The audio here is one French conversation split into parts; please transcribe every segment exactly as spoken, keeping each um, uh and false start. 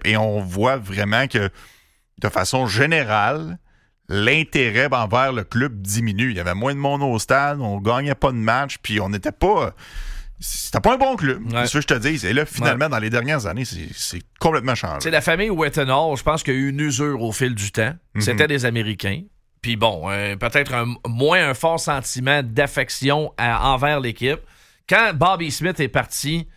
et on voit vraiment que, de façon générale, l'intérêt envers le club diminue. Il y avait moins de monde au stade, on gagnait pas de match, puis on n'était pas... C'était pas un bon club, ouais. C'est ce que je te dis. Et là, finalement, ouais. dans les dernières années, c'est, c'est complètement changé. C'est la famille Wetenhall, je pense qu'il y a eu une usure au fil du temps. Mm-hmm. C'était des Américains. Puis bon, euh, peut-être un, moins un fort sentiment d'affection à, envers l'équipe. Quand Bobby Smith est parti,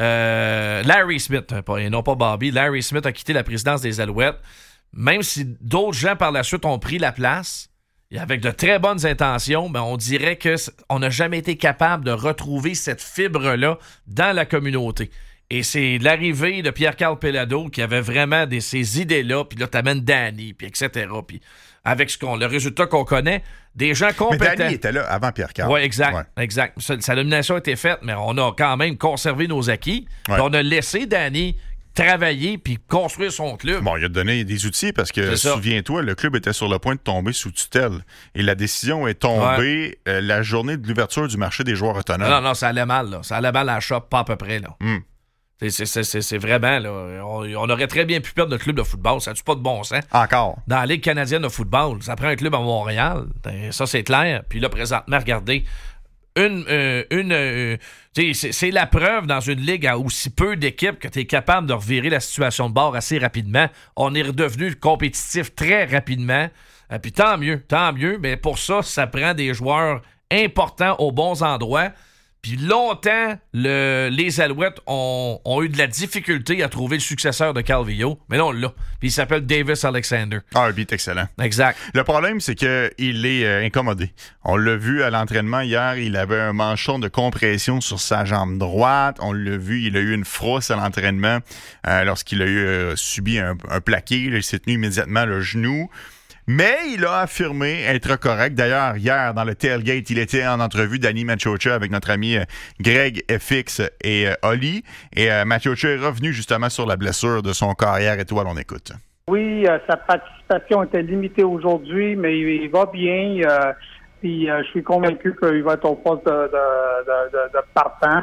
euh, Larry Smith, et non pas Bobby, Larry Smith a quitté la présidence des Alouettes. Même si d'autres gens par la suite ont pris la place, et avec de très bonnes intentions, ben on dirait qu'on n'a jamais été capable de retrouver cette fibre-là dans la communauté. Et c'est l'arrivée de Pierre-Carl Pellado qui avait vraiment des, ces idées-là, puis là, t'amènes Danny, puis et cetera. Puis avec ce qu'on, le résultat qu'on connaît, des gens compétents. Mais Danny était là avant Pierre-Carl. Oui, exact, ouais. exact. Sa, sa nomination a été faite, mais on a quand même conservé nos acquis. Ouais. Puis on a laissé Danny travailler puis construire son club. Bon, il a donné des outils parce que, souviens-toi, le club était sur le point de tomber sous tutelle. Et la décision est tombée ouais. euh, la journée de l'ouverture du marché des joueurs autonomes. Non, non, ça allait mal, là. Ça allait mal à la shop, pas à peu près, là. Mm. C'est, c'est, c'est, c'est, c'est vraiment, là. On, on aurait très bien pu perdre notre club de football. Ça n'a-tu pas de bon sens? Encore. Dans la Ligue canadienne de football, ça prend un club à Montréal. Ça, c'est clair. Puis là, présentement, regardez, une... Euh, une euh, c'est, c'est la preuve dans une ligue à aussi peu d'équipes que tu es capable de revirer la situation de bord assez rapidement. On est redevenu compétitif très rapidement. Et puis tant mieux, tant mieux. Mais pour ça, ça prend des joueurs importants aux bons endroits. Puis longtemps, le, les Alouettes ont, ont eu de la difficulté à trouver le successeur de Calvillo. Mais là, on l'a. Puis il s'appelle Davis Alexander. Ah, lui, est excellent. Exact. Le problème, c'est qu'il est euh, incommodé. On l'a vu à l'entraînement hier, il avait un manchon de compression sur sa jambe droite. On l'a vu, il a eu une frousse à l'entraînement euh, lorsqu'il a eu euh, subi un, un plaqué. Là, il s'est tenu immédiatement le genou. Mais il a affirmé être correct. D'ailleurs, hier, dans le tailgate, il était en entrevue d'Annie Machocha avec notre ami euh, Greg F X et euh, Oli. Et euh, Machocha est revenu justement sur la blessure de son carrière étoile. On écoute. Oui, euh, sa participation était limitée aujourd'hui, mais il, il va bien. Euh, puis euh, je suis convaincu qu'il va être au poste de, de, de, de, de partant.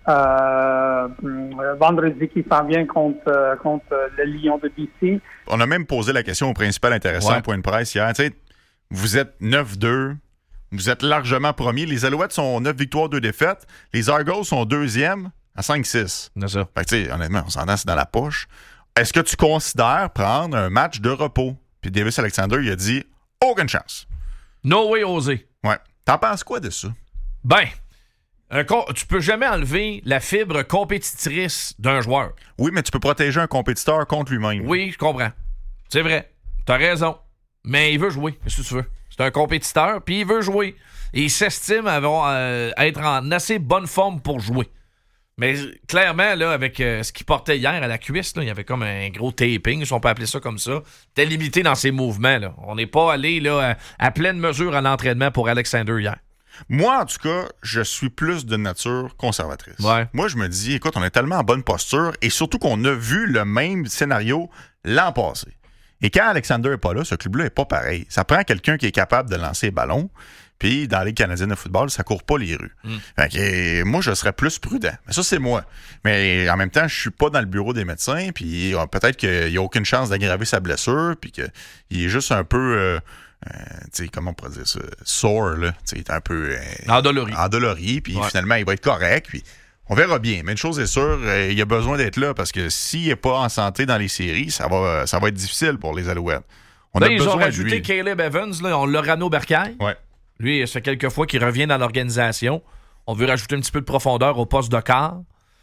Euh, vendredi qui s'en vient contre, euh, contre le Lion de B C. On a même posé la question au principal intéressant ouais. point de presse hier. Tu sais, vous êtes neuf deux, vous êtes largement premier. Les Alouettes sont neuf victoires, deux défaites. Les Argos sont deuxième à cinq six. C'est ça. Fait que tu sais, honnêtement, on s'entend, c'est dans la poche. Est-ce que tu considères prendre un match de repos? Puis Davis Alexander, il a dit aucune chance. No way osé. Ouais. T'en penses quoi de ça? Ben, Un co- tu peux jamais enlever la fibre compétitrice d'un joueur. Oui, mais tu peux protéger un compétiteur contre lui-même. Oui, je comprends. C'est vrai. T'as raison. Mais il veut jouer. Qu'est-ce que tu veux? C'est un compétiteur, puis il veut jouer. Et il s'estime avoir, euh, être en assez bonne forme pour jouer. Mais clairement, là, avec euh, ce qu'il portait hier à la cuisse, là, il y avait comme un gros taping, si on peut appeler ça comme ça. T'es limité dans ses mouvements. Là. On n'est pas allé là, à, à pleine mesure à l'entraînement pour Alexander hier. Moi, en tout cas, je suis plus de nature conservatrice. Ouais. Moi, je me dis, écoute, on est tellement en bonne posture et surtout qu'on a vu le même scénario l'an passé. Et quand Alexander n'est pas là, ce club-là n'est pas pareil. Ça prend quelqu'un qui est capable de lancer les ballons. Puis, dans les Canadiens de football, ça court pas les rues. Mm. Fait que, moi, je serais plus prudent. Mais ça, c'est moi. Mais en même temps, je suis pas dans le bureau des médecins. Puis, peut-être qu'il n'y a aucune chance d'aggraver sa blessure. Puis qu'il est juste un peu... Euh, Euh, tu sais, comment on pourrait dire ça? Sore, là. Tu sais, il est un peu... Euh, endolori. Endolori, puis ouais. finalement, il va être correct, puis on verra bien. Mais une chose est sûre, euh, il a besoin d'être là, parce que s'il n'est pas en santé dans les séries, ça va, ça va être difficile pour les Alouettes. On là, a ils besoin ont rajouté de Caleb Evans, là, on l'a Rano Bercaille. Ouais. Lui, ça fait quelques fois qu'il revient dans l'organisation. On veut rajouter un petit peu de profondeur au poste de quart.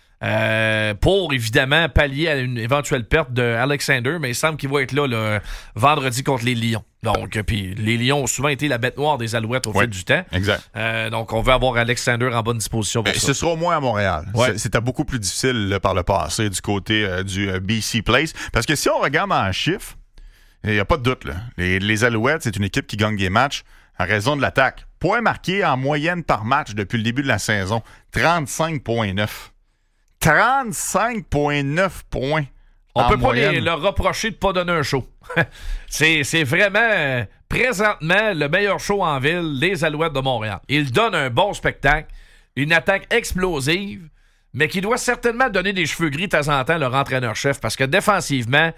Euh, pour évidemment pallier à une éventuelle perte de Alexander, mais il semble qu'il va être là le vendredi contre les Lions. Donc, puis les Lions ont souvent été la bête noire des Alouettes au ouais, fil du temps. Exact. Euh, donc, on veut avoir Alexander en bonne disposition pour ben, ça. Ce sera au moins à Montréal. Ouais. C'était beaucoup plus difficile là, par le passé du côté euh, du euh, B C Place. Parce que si on regarde en chiffres, il n'y a pas de doute. Là. Les, les Alouettes, c'est une équipe qui gagne des matchs en raison de l'attaque. Points marqués en moyenne par match depuis le début de la saison, trente-cinq virgule neuf. trente-cinq virgule neuf points. On peut moyenne. pas les, leur reprocher de pas donner un show. c'est, c'est vraiment, euh, présentement, le meilleur show en ville, les Alouettes de Montréal. Ils donnent un bon spectacle, une attaque explosive, mais qui doit certainement donner des cheveux gris de temps en temps à leur entraîneur-chef, parce que défensivement,